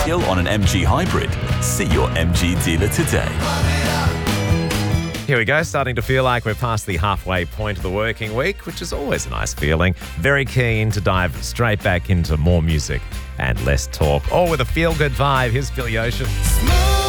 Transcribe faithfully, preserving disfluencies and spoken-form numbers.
deal on an M G Hybrid? See your M G dealer today. Here we go, starting to feel like we're past the halfway point of the working week, which is always a nice feeling. Very keen to dive straight back into more music and less talk, all with a feel-good vibe. Here's Billy Ocean.